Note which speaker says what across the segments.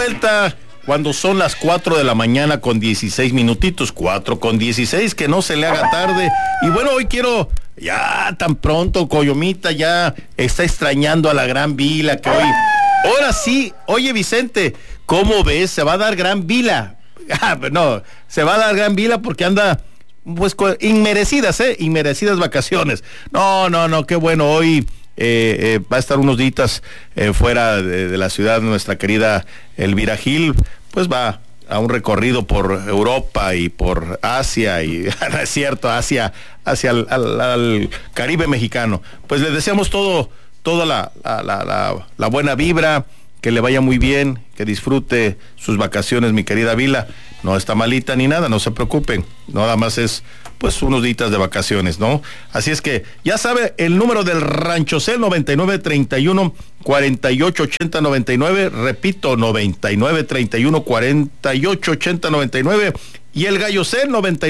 Speaker 1: vuelta cuando son las 4 de la mañana con 16 minutitos, 4:16, que no se le haga tarde. Y bueno, hoy quiero, ya tan pronto, Coyomita ya está extrañando a la Gran Vila, que hoy, ahora sí, oye Vicente, ¿cómo ves? Se va a dar Gran Vila. No, se va a dar Gran Vila porque anda, pues, inmerecidas vacaciones. No, qué bueno, hoy va a estar unos días fuera de la ciudad nuestra querida Elvira Gil, pues va a un recorrido por Europa y por Asia, y no es cierto, hacia al Caribe mexicano. Pues le deseamos toda la buena vibra, que le vaya muy bien, que disfrute sus vacaciones, mi querida Vila. No está malita ni nada, no se preocupen, nada más es pues unos días de vacaciones, ¿no? Así es que ya sabe el número del Ranchocel, 9931-488099, repito, 9931-488099, y el Gallocel,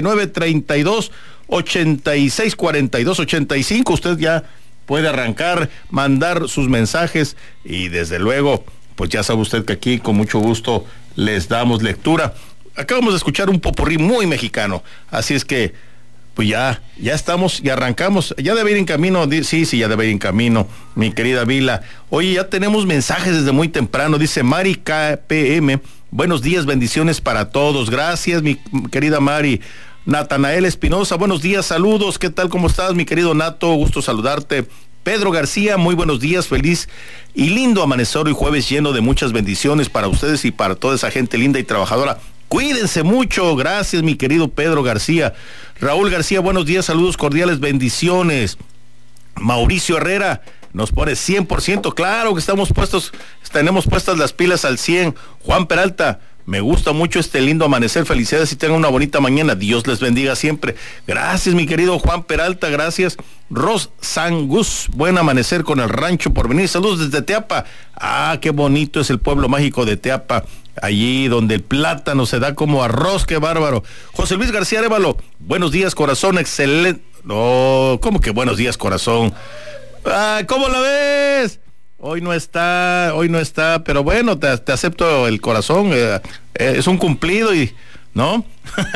Speaker 1: 9932-864285. Usted ya puede arrancar, mandar sus mensajes, y desde luego, pues ya sabe usted que aquí con mucho gusto les damos lectura. Acabamos de escuchar un popurrí muy mexicano, así es que pues ya estamos y arrancamos. Ya debe ir en camino, sí, ya debe ir en camino, mi querida Vila. Oye, ya tenemos mensajes desde muy temprano, dice Mari KPM, buenos días, bendiciones para todos. Gracias, mi querida Mari. Natanael Espinosa, buenos días, saludos, ¿qué tal, cómo estás, mi querido Nato? Gusto saludarte. Pedro García, muy buenos días, feliz y lindo amanecer y jueves lleno de muchas bendiciones para ustedes y para toda esa gente linda y trabajadora. Cuídense mucho, gracias, mi querido Pedro García. Raúl García, buenos días, saludos cordiales, bendiciones. Mauricio Herrera nos pone 100%, claro que estamos puestos, tenemos puestas las pilas al 100. Juan Peralta, me gusta mucho este lindo amanecer, felicidades y tengan una bonita mañana, Dios les bendiga siempre. Gracias, mi querido Juan Peralta, gracias. Ros Sangus, buen amanecer con el Rancho Porvenir, saludos desde Teapa. Qué bonito es el pueblo mágico de Teapa, allí donde el plátano se da como arroz, qué bárbaro. José Luis García Arévalo, buenos días, corazón, excelente. No, ¿cómo que buenos días, corazón? ¿Cómo la ves? Hoy no está, pero bueno, te acepto el corazón, es un cumplido y, ¿no?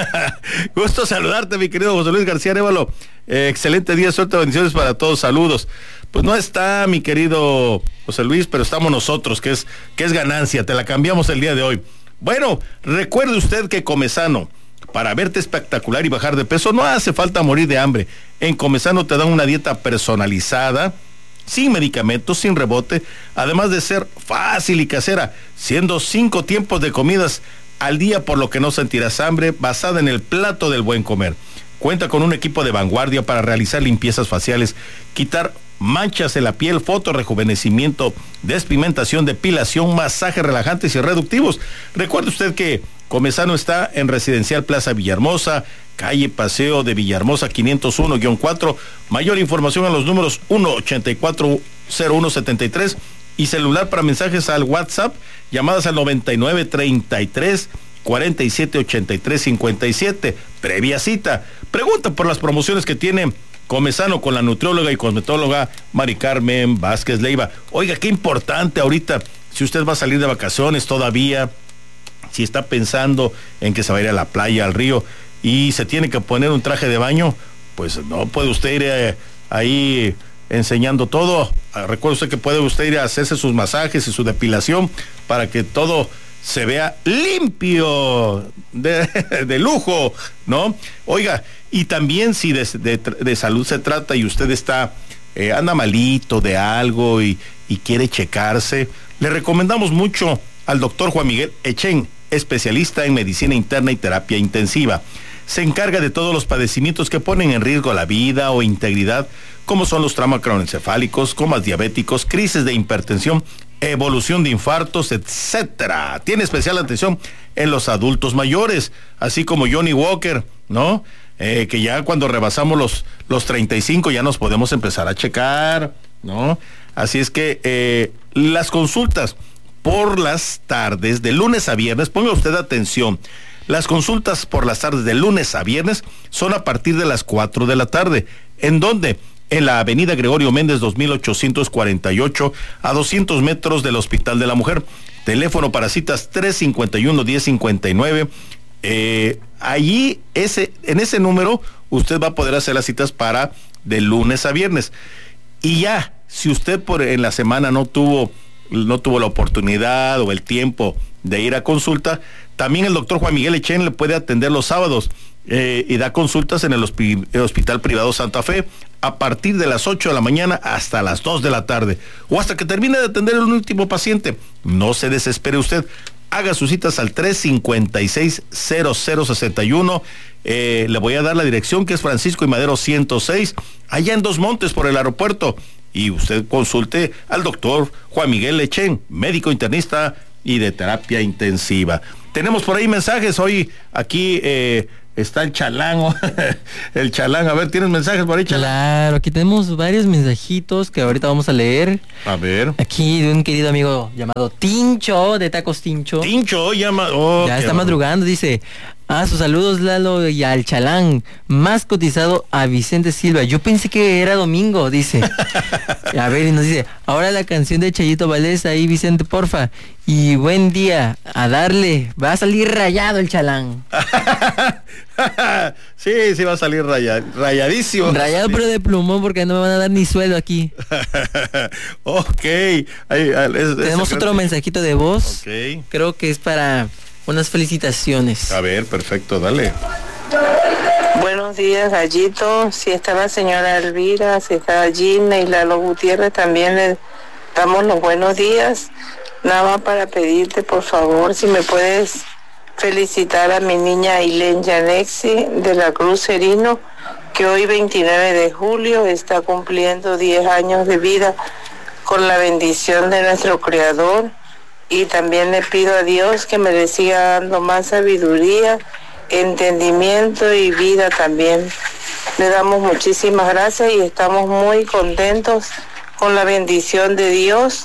Speaker 1: Gusto saludarte, mi querido José Luis García Arévalo, excelente día, suerte, bendiciones para todos, saludos. Pues no está mi querido José Luis, pero estamos nosotros, que es ganancia, te la cambiamos el día de hoy. Bueno, recuerde usted que Comesano, para verte espectacular y bajar de peso, no hace falta morir de hambre. En Comesano te dan una dieta personalizada, sin medicamentos, sin rebote, además de ser fácil y casera, siendo 5 tiempos de comidas al día, por lo que no sentirás hambre, basada en el plato del buen comer. Cuenta con un equipo de vanguardia para realizar limpiezas faciales, quitar manchas en la piel, fotorrejuvenecimiento, despigmentación, depilación, masajes relajantes y reductivos. Recuerde usted que Comesano está en Residencial Plaza Villahermosa, calle Paseo de Villahermosa 501-4. Mayor información a los números 1-8401-73 y celular para mensajes al WhatsApp, llamadas al 9933-4783-57. Previa cita. Pregunta por las promociones que tiene Comesano con la nutrióloga y cosmetóloga Mari Carmen Vázquez Leiva. Oiga, qué importante ahorita, si usted va a salir de vacaciones todavía, si está pensando en que se va a ir a la playa, al río, y se tiene que poner un traje de baño, pues no puede usted ir ahí enseñando todo. Recuerde usted que puede usted ir a hacerse sus masajes y su depilación para que todo se vea limpio, de lujo, ¿no? Oiga, y también si de salud se trata y usted está, anda malito de algo y quiere checarse, le recomendamos mucho al doctor Juan Miguel Echén, especialista en medicina interna y terapia intensiva. Se encarga de todos los padecimientos que ponen en riesgo la vida o integridad, como son los traumas craneoencefálicos, comas diabéticos, crisis de hipertensión, evolución de infartos, etcétera. Tiene especial atención en los adultos mayores, así como Johnny Walker, ¿no? Que ya cuando rebasamos los 35 ya nos podemos empezar a checar, ¿no? Así es que las consultas por las tardes, de lunes a viernes, ponga usted atención, las consultas por las tardes de lunes a viernes son a partir de las 4 de la tarde. ¿En dónde? en la avenida Gregorio Méndez 2848, a 200 metros del Hospital de la Mujer. Teléfono para citas 351-1059. Allí, en ese número, usted va a poder hacer las citas para de lunes a viernes. Y ya, si usted en la semana no tuvo la oportunidad o el tiempo de ir a consulta, también el doctor Juan Miguel Echen le puede atender los sábados y da consultas en el Hospital Privado Santa Fe a partir de las 8 de la mañana hasta las 2 de la tarde o hasta que termine de atender el último paciente. No se desespere usted, haga sus citas al 356-0061. Le voy a dar la dirección, que es Francisco y Madero 106, allá en Dos Montes por el aeropuerto, y usted consulte al doctor Juan Miguel Echen, médico internista y de terapia intensiva. Tenemos por ahí mensajes. Hoy aquí está el Chalán. El Chalán, a ver, ¿tienes mensajes por ahí, Chalán?
Speaker 2: Claro, aquí tenemos varios mensajitos que ahorita vamos a leer.
Speaker 1: A ver.
Speaker 2: Aquí de un querido amigo llamado Tincho, de Tacos Tincho.
Speaker 1: Tincho, ya
Speaker 2: está madrugando, dice: sus saludos, Lalo, y al Chalán, más cotizado a Vicente Silva. Yo pensé que era domingo, dice. A ver, y nos dice: ahora la canción de Chayito Valdés, ahí, Vicente, porfa. Y buen día, a darle, va a salir rayado el Chalán.
Speaker 1: Sí, va a salir rayadísimo.
Speaker 2: Rayado, pero de plumón, porque no me van a dar ni sueldo aquí.
Speaker 1: Ok.
Speaker 2: Tenemos otro mensajito de voz.
Speaker 1: Ok.
Speaker 2: Creo que es para unas felicitaciones.
Speaker 1: A ver, perfecto, dale.
Speaker 3: Buenos días, Gallito. Si está la señora Elvira, si está Gina y Lalo Gutiérrez, también les damos los buenos días. Nada más para pedirte, por favor, si me puedes felicitar a mi niña Ailén Yanexi de la Cruz Serino, que hoy 29 de julio está cumpliendo 10 años de vida, con la bendición de nuestro Creador. Y también le pido a Dios que me le siga dando más sabiduría, entendimiento y vida también. Le damos muchísimas gracias y estamos muy contentos con la bendición de Dios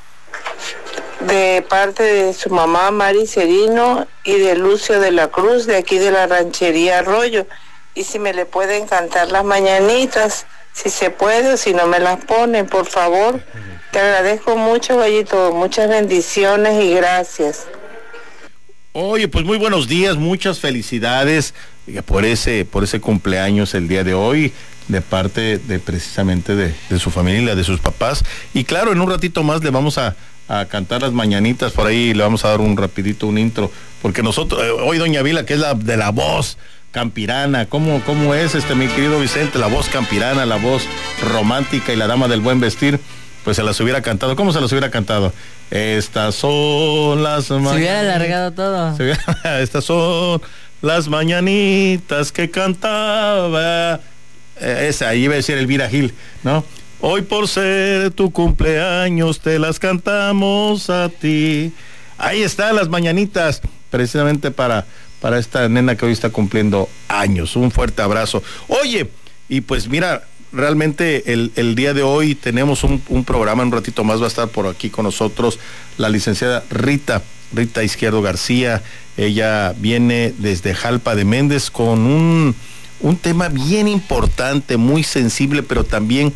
Speaker 3: de parte de su mamá Mari Serino y de Lucio de la Cruz, de aquí de la Ranchería Arroyo. Y si me le pueden cantar las mañanitas, si se puede, o si no me las ponen, por favor. Te agradezco mucho, Gallito, muchas bendiciones y gracias.
Speaker 1: Oye, pues muy buenos días, muchas felicidades por ese cumpleaños el día de hoy, de parte de precisamente de su familia, de sus papás. Y claro, en un ratito más le vamos a cantar las mañanitas por ahí, le vamos a dar un intro, porque nosotros, hoy doña Vila, que es la de la voz campirana, ¿cómo es mi querido Vicente? La voz campirana, la voz romántica y la dama del buen vestir, pues se las hubiera cantado. ¿Cómo se las hubiera cantado? Estas son las mañanitas.
Speaker 2: Se hubiera alargado todo.
Speaker 1: Estas son las mañanitas que cantaba. Ahí iba a decir Elvira Gil, ¿no? Hoy por ser tu cumpleaños te las cantamos a ti. Ahí están las mañanitas, precisamente para esta nena que hoy está cumpliendo años. Un fuerte abrazo. Oye, y pues mira, realmente el día de hoy tenemos un programa. Un ratito más va a estar por aquí con nosotros la licenciada Rita Izquierdo García. Ella viene desde Jalpa de Méndez con un tema bien importante, muy sensible, pero también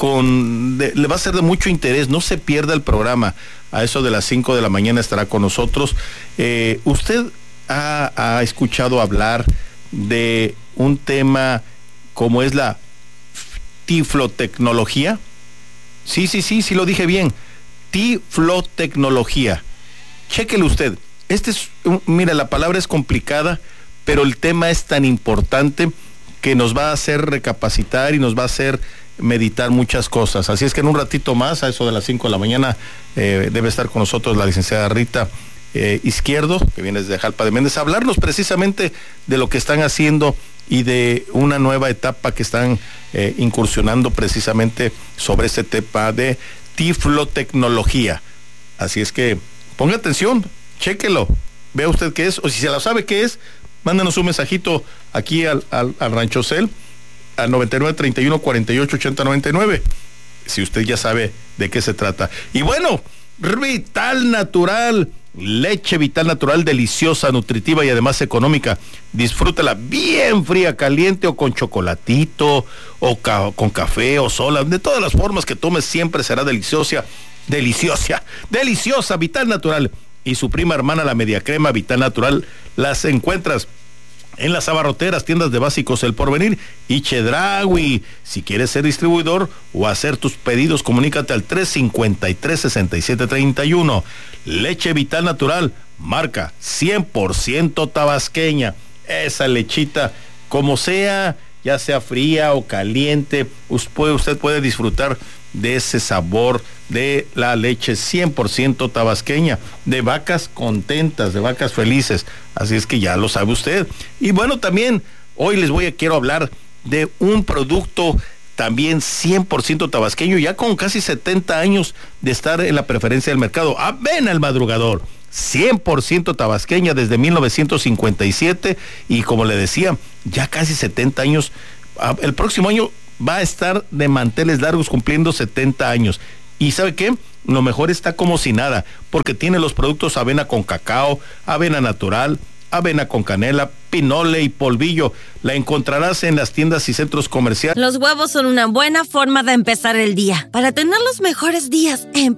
Speaker 1: le va a ser de mucho interés. No se pierda el programa. A eso de las 5 de la mañana estará con nosotros. ¿Usted ha escuchado hablar de un tema como es la tiflotecnología? Sí, lo dije bien. Tiflotecnología. Chéquele usted. Mira, la palabra es complicada, pero el tema es tan importante que nos va a hacer recapacitar y nos va a hacer meditar muchas cosas. Así es que en un ratito más, a eso de las 5 de la mañana, debe estar con nosotros la licenciada Rita Izquierdo, que viene desde Jalpa de Méndez, a hablarnos precisamente de lo que están haciendo y de una nueva etapa que están incursionando precisamente sobre este tema de tiflotecnología. Así es que ponga atención, chéquelo, vea usted qué es, o si se la sabe qué es, mándanos un mensajito aquí al Rancho Cel, al 99 31 48 80 99, si usted ya sabe de qué se trata. Y bueno, Vital Natural Leche Vital Natural, deliciosa, nutritiva y además económica. Disfrútala bien fría, caliente o con chocolatito o con café o sola. De todas las formas que tomes siempre será deliciosa. Vital Natural. Y su prima hermana, la Media Crema Vital Natural, las encuentras en las abarroteras, tiendas de básicos El Porvenir y Chedraui. Si quieres ser distribuidor o hacer tus pedidos, comunícate al 353-6731. Leche Vital Natural, marca 100% tabasqueña. Esa lechita, como sea, ya sea fría o caliente, usted puede disfrutar de ese sabor de la leche 100% tabasqueña, de vacas contentas, de vacas felices. Así es que ya lo sabe usted. Y bueno, también hoy quiero hablar de un producto también 100% tabasqueño, ya con casi 70 años de estar en la preferencia del mercado. Avena El Madrugador, 100% tabasqueña desde 1957 y como le decía, ya casi 70 años. El próximo año va a estar de manteles largos cumpliendo 70 años. ¿Y sabe qué? Lo mejor está como si nada, porque tiene los productos avena con cacao, avena natural, avena con canela, pinole y polvillo. La encontrarás en las tiendas y centros comerciales.
Speaker 4: Los huevos son una buena forma de empezar el día. Para tener los mejores días,